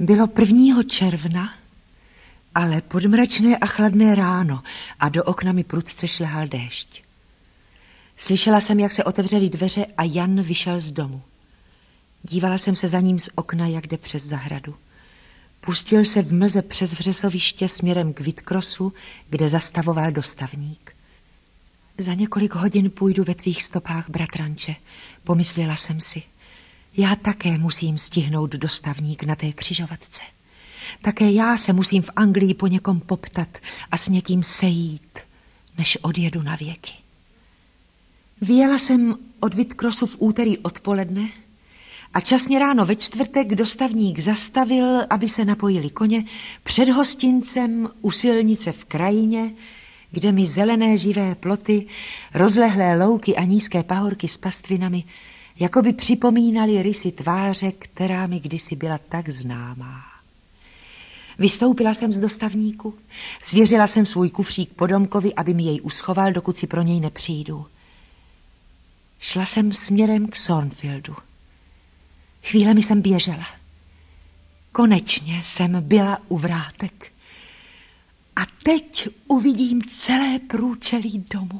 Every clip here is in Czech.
Bylo 1. června, ale podmračné a chladné ráno a do okna mi prudce šlehal déšť. Slyšela jsem, jak se otevřely dveře a Jan vyšel z domu. Dívala jsem se za ním z okna, jak jde přes zahradu. Pustil se v mlze přes vřesoviště směrem k Whitcrossu, kde zastavoval dostavník. Za několik hodin půjdu ve tvých stopách, bratranče, pomyslela jsem si. Já také musím stihnout dostavník na té křižovatce. Také já se musím v Anglii po někom poptat a s někým sejít, než odjedu na věky. Vyjela jsem od Whitcrossu v úterý odpoledne a časně ráno ve čtvrtek dostavník zastavil, aby se napojili koně před hostincem u silnice v krajině, kde mi zelené živé ploty, rozlehlé louky a nízké pahorky s pastvinami jako by připomínaly rysy tváře, která mi kdysi byla tak známá. Vystoupila jsem z dostavníku, svěřila jsem svůj kufřík podomkovi, aby mi jej uschoval, dokud si pro něj nepřijdu. Šla jsem směrem k Thornfieldu. Chvílemi jsem běžela. Konečně jsem byla u vrátek. A teď uvidím celé průčelí domu.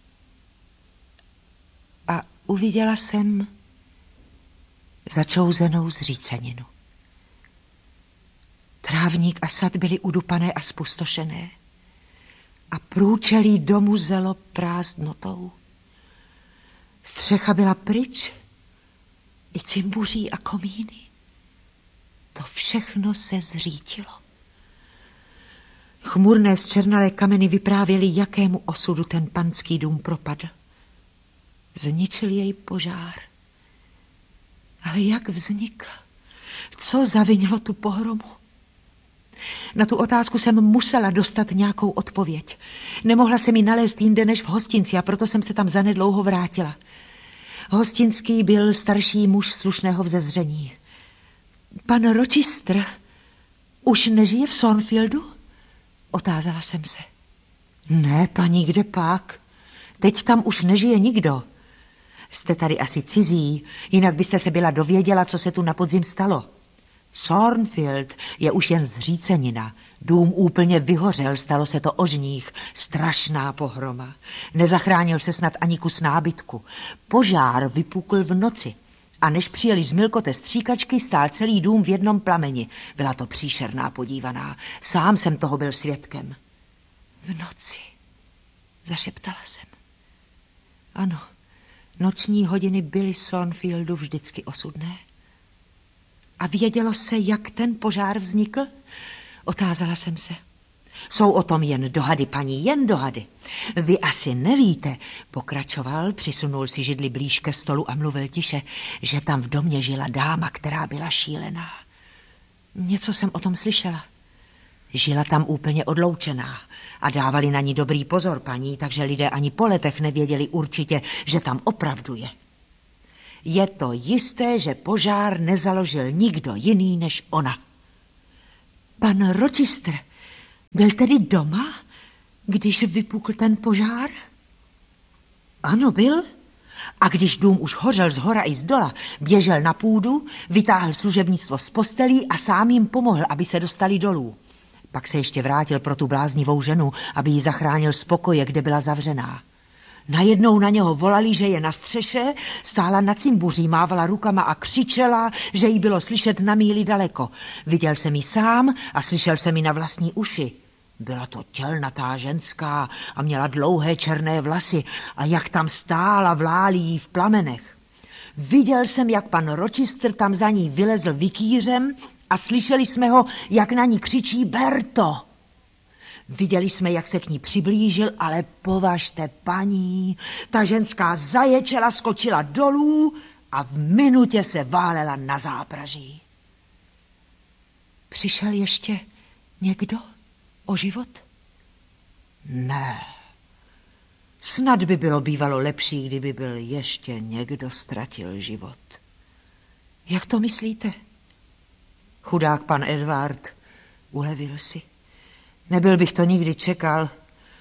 A uviděla jsem začouzenou zříceninu. Trávník a sad byly udupané a spustošené a průčelí domu zelo prázdnotou. Střecha byla pryč, i cimbuří a komíny. To všechno se zřítilo. Chmurné zčernalé kameny vyprávěly, jakému osudu ten panský dům propadl. Zničil jej požár. Ale jak vznikl? Co zavinilo tu pohromu? Na tu otázku jsem musela dostat nějakou odpověď. Nemohla se mi nalézt jinde než v hostinci a proto jsem se tam zanedlouho vrátila. Hostinský byl starší muž slušného vzezření. Pan Rochester už nežije v Thornfieldu? Otázala jsem se. Ne, paní, kde pak? Teď tam už nežije nikdo. Jste tady asi cizí, jinak byste se byla dověděla, co se tu na podzim stalo. Thornfield je už jen zřícenina. Dům úplně vyhořel, stalo se to o žních. Strašná pohroma. Nezachránil se snad ani kus nábytku. Požár vypukl v noci. A než přijeli z Milkote stříkačky, stál celý dům v jednom plameni. Byla to příšerná podívaná. Sám jsem toho byl svědkem. V noci, zašeptala jsem. Ano, noční hodiny byly Thornfieldu vždycky osudné. A vědělo se, jak ten požár vznikl? Otázala jsem se. Jsou o tom jen dohady, paní, jen dohady. Vy asi nevíte, pokračoval, přisunul si židli blíž ke stolu a mluvil tiše, že tam v domě žila dáma, která byla šílená. Něco jsem o tom slyšela. Žila tam úplně odloučená a dávali na ní dobrý pozor, paní, takže lidé ani po letech nevěděli určitě, že tam opravdu je. Je to jisté, že požár nezaložil nikdo jiný než ona. Pan Rochester byl tedy doma, když vypukl ten požár? Ano, byl. A když dům už hořel zhora i zdola, běžel na půdu, vytáhl služebnictvo z postelí a sám jim pomohl, aby se dostali dolů. Pak se ještě vrátil pro tu bláznivou ženu, aby ji zachránil z pokoje, kde byla zavřená. Najednou na něho volali, že je na střeše, stála na cimbuří, mávala rukama a křičela, že jí bylo slyšet na míli daleko. Viděl jsem ji sám a slyšel jsem ji na vlastní uši. Byla to tělnatá ženská a měla dlouhé černé vlasy a jak tam stála, vláli jí v plamenech. Viděl jsem, jak pan Rochester tam za ní vylezl vikýřem a slyšeli jsme ho, jak na ní křičí Berto. Viděli jsme, jak se k ní přiblížil, ale považte, paní, ta ženská zaječela, skočila dolů a v minutě se válela na zápraží. Přišel ještě někdo o život? Ne. Snad by bylo bývalo lepší, kdyby byl ještě někdo ztratil život. Jak to myslíte? Chudák pan Edward ulevil si. Nebyl bych to nikdy čekal.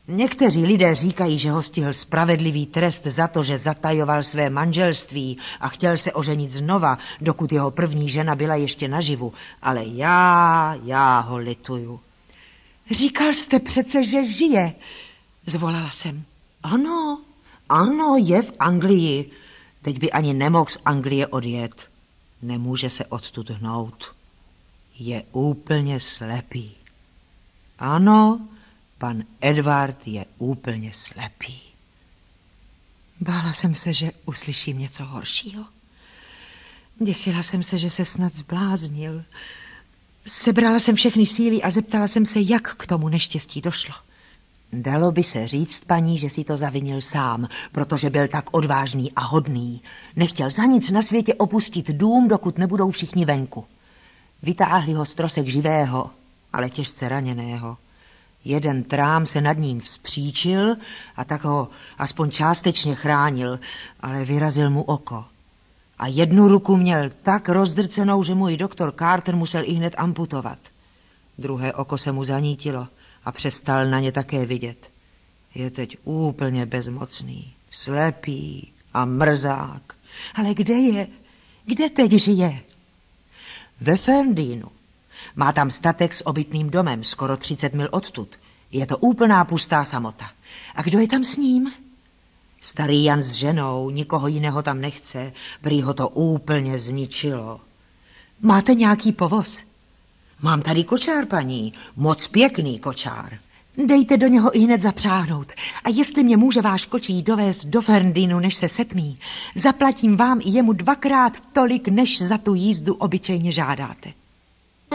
Někteří lidé říkají, že ho stihl spravedlivý trest za to, že zatajoval své manželství a chtěl se oženit znova, dokud jeho první žena byla ještě naživu. Ale já ho lituju. Říkal jste přece, že žije, zvolala jsem. Ano, je v Anglii. Teď by ani nemohl z Anglie odjet. Nemůže se odtud hnout. Je úplně slepý. Ano, pan Edward je úplně slepý. Bála jsem se, že uslyším něco horšího. Děsila jsem se, že se snad zbláznil. Sebrala jsem všechny síly a zeptala jsem se, jak k tomu neštěstí došlo. Dalo by se říct, paní, že si to zavinil sám, protože byl tak odvážný a hodný. Nechtěl za nic na světě opustit dům, dokud nebudou všichni venku. Vytáhli ho z trosek živého, ale těžce raněného. Jeden trám se nad ním vzpříčil a tak ho aspoň částečně chránil, ale vyrazil mu oko. A jednu ruku měl tak rozdrcenou, že můj doktor Carter musel ihned amputovat. Druhé oko se mu zanítilo a přestal na ně také vidět. Je teď úplně bezmocný, slepý a mrzák. Ale kde je? Kde teď žije? Ve Ferndeanu. Má tam statek s obytným domem, skoro 30 mil odtud. Je to úplná pustá samota. A kdo je tam s ním? Starý Jan s ženou, nikoho jiného tam nechce, prý ho to úplně zničilo. Máte nějaký povoz? Mám tady kočár, paní, moc pěkný kočár. Dejte do něho ihned zapřáhnout. A jestli mě může váš kočí dovést do Ferndeanu, než se setmí, zaplatím vám i jemu 2krát tolik, než za tu jízdu obyčejně žádáte.